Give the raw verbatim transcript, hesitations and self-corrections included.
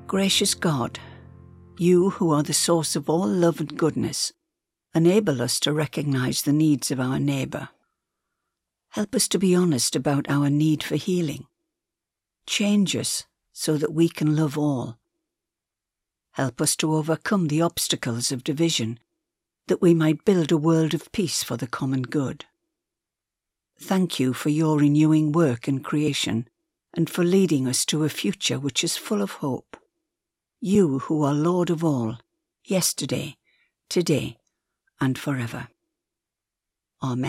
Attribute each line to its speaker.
Speaker 1: Gracious God, you who are the source of all love and goodness, enable us to recognize the needs of our neighbour. Help us to be honest about our need for healing. Change us so that we can love all. Help us to overcome the obstacles of division, that we might build a world of peace for the common good. Thank you for your renewing work in creation and for leading us to a future which is full of hope. You who are Lord of all, yesterday, today, and forever. Amen.